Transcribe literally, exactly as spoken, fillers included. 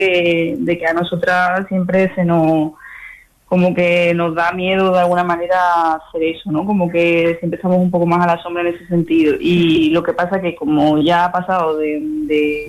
que, de que a nosotras siempre se nos, como que nos da miedo de alguna manera hacer eso, ¿no? Como que siempre estamos un poco más a la sombra en ese sentido. Y lo que pasa que como ya ha pasado de, de